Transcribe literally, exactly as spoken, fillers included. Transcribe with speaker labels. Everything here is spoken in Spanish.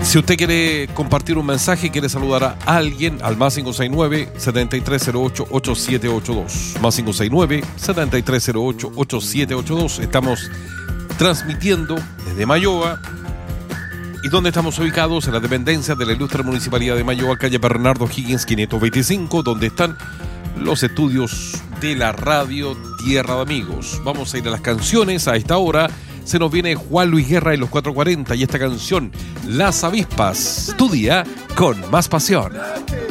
Speaker 1: Si usted quiere compartir un mensaje, quiere saludar a alguien, al más cinco seis nueve, siete tres cero ocho, ocho siete ocho dos. Más cinco seis nueve, siete tres cero ocho, ocho siete ocho dos. Estamos transmitiendo desde Mayoa. ¿Y dónde estamos ubicados? En la dependencia de la ilustre Municipalidad de Mayoa, calle Bernardo Higgins quinientos veinticinco, donde están los estudios de la radio Tierra de Amigos. Vamos a ir a las canciones a esta hora. Se nos viene Juan Luis Guerra y los cuatro cuarenta y esta canción, Las Avispas, tu día con más pasión.